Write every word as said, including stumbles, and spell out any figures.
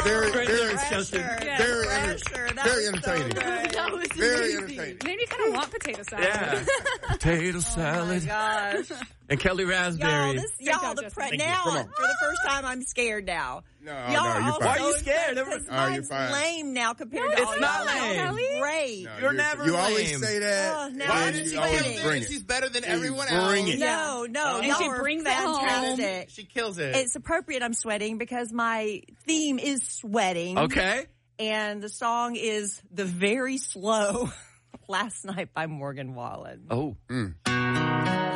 very, Great very, discussion. Yeah. very, enter- Pressure. That very was so entertaining. good. That was Very amazing. entertaining. Made me kind of want potato salad. Yeah. Potato salad. Gosh. And Kelly Y'all, Raspberry. this, y'all, job, the Justin. pre- Thank you. now, Come on. for the first time, I'm scared now. No, Y'all no, are you're all fine. Why are you so scared? impressed 'cause Oh, you're mine's fine. lame now compared No, to it's all not y'all. lame. Kelly. Great. No, You're never You lame. always say that. Oh, now and I'm you sweating. always bring it. She's better than And everyone bring else. it. No, no, And y'all she are brings it home. fantastic. She kills it. It's appropriate I'm sweating because my theme is sweating. Okay. And the song is The Very Slow Last Night by Morgan Wallen. Oh. Mm.